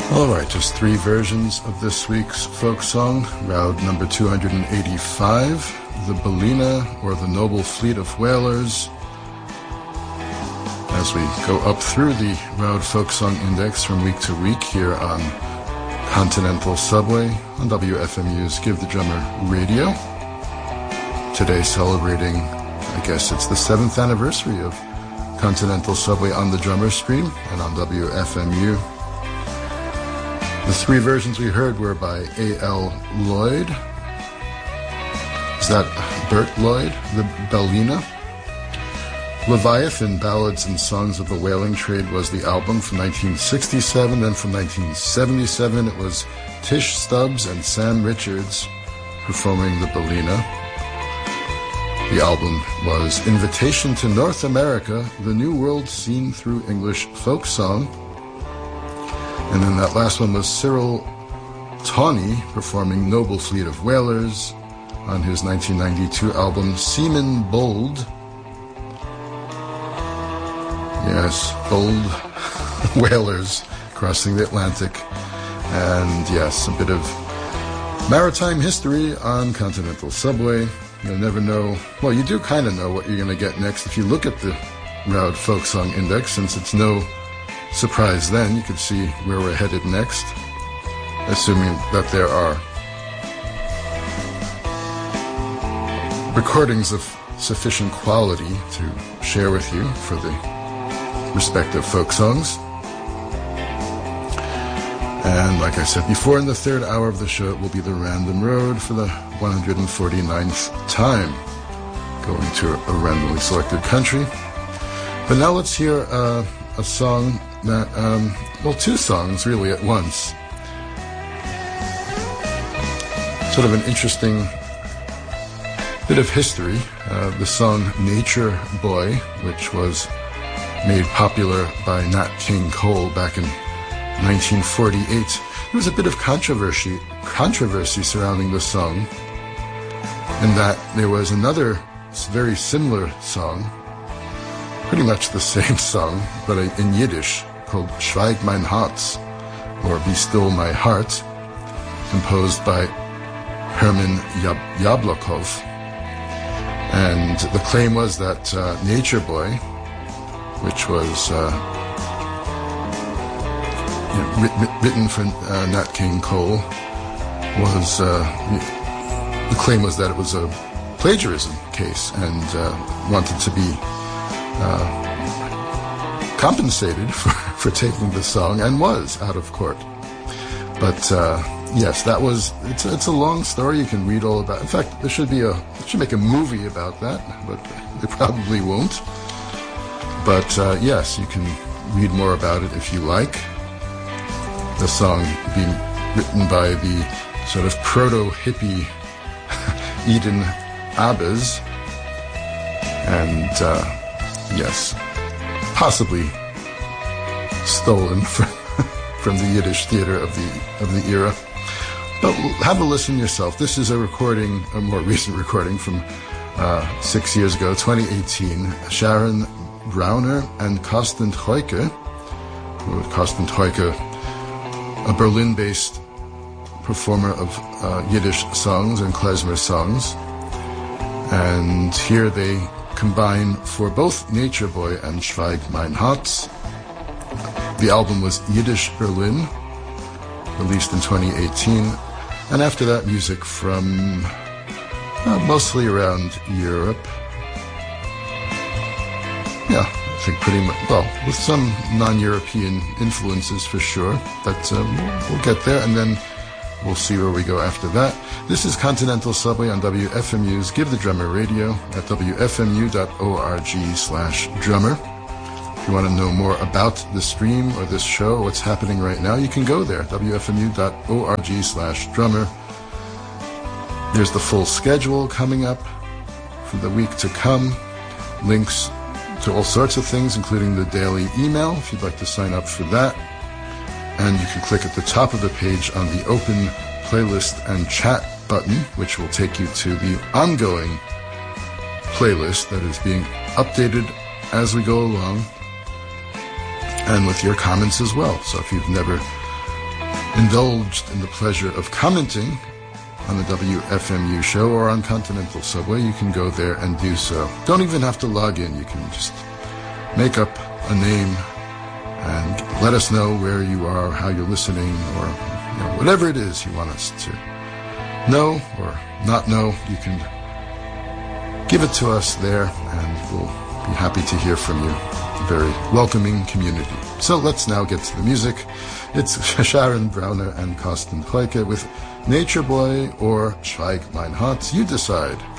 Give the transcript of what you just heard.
All right, just three versions of this week's folk song. Round number 285, the Ballina, or the Noble Fleet of Whalers. As we go up through the Round Folk Song Index from week to week here on Continental Subway on WFMU's Give the Drummer Radio. Today celebrating, I guess it's the 7th anniversary of Continental Subway on the Drummer Stream and on WFMU. The three versions we heard were by A.L. Lloyd. Is that Bert Lloyd? The Ballina. Leviathan, Ballads and Songs of the Whaling Trade was the album from 1967. Then from 1977 it was Tish Stubbs and Sam Richards performing the Ballina. The album was Invitation to North America, the New World Seen Through English Folk Song. And then that last one was Cyril Tawney performing Noble Fleet of Whalers on his 1992 album Seaman Bold. Yes, bold whalers crossing the Atlantic. And yes, a bit of maritime history on Continental Subway. You'll never know. Well, you do kind of know what you're going to get next if you look at the Round Folk Song Index, since it's no surprise then. You could see where we're headed next, assuming that there are recordings of sufficient quality to share with you for the respective folk songs. And like I said before, in the third hour of the show, it will be the Random Road for the 149th time, going to a randomly selected country. But now let's hear a song that, well, two songs really at once. Sort of an interesting bit of history. The song Nature Boy, which was made popular by Nat King Cole back in 1948. There was a bit of controversy surrounding the song, in that there was another very similar song, pretty much the same song, but in Yiddish, called Schweig mein Herz, or Be Still My Heart, composed by Herman Yablokov. And the claim was that Nature Boy, which was written for Nat King Cole, was the claim was that it was a plagiarism case and wanted to be compensated for taking the song, and was out of court. But yes, that was it's a long story. You can read all about. In fact, they should make a movie about that, but they probably won't. But yes, you can read more about it if you like. The song being written by the sort of proto-hippie Eden Abes, and yes, possibly stolen from the Yiddish theater of the era. But have a listen yourself. This is a more recent recording from 6 years ago, 2018. Sharon Brauner and Carsten Treuke. Carsten Treuke, a Berlin-based performer of Yiddish songs and klezmer songs. And here they combine for both Nature Boy and Schweig mein Herz. The album was Yiddish Berlin, released in 2018. And after that, music from mostly around Europe. Yeah, I think pretty much, well, with some non-European influences for sure, but we'll get there, and then we'll see where we go after that. This is Continental Subway on WFMU's Give the Drummer Radio at wfmu.org/drummer. If you want to know more about the stream or this show, what's happening right now, you can go there, wfmu.org/drummer. There's the full schedule coming up for the week to come, links to all sorts of things, including the daily email, if you'd like to sign up for that. And you can click at the top of the page on the open playlist and chat button, which will take you to the ongoing playlist that is being updated as we go along, and with your comments as well. So if you've never indulged in the pleasure of commenting on the WFMU show or on Continental Subway, you can go there and do so. Don't even have to log in. You can just make up a name and let us know where you are, how you're listening, or whatever it is you want us to know or not know. You can give it to us there, and we'll be happy to hear from you. A very welcoming community. So let's now get to the music. It's Sharon Brauner and Carsten Kloike with Nature Boy or Schweig mein Herz. You decide.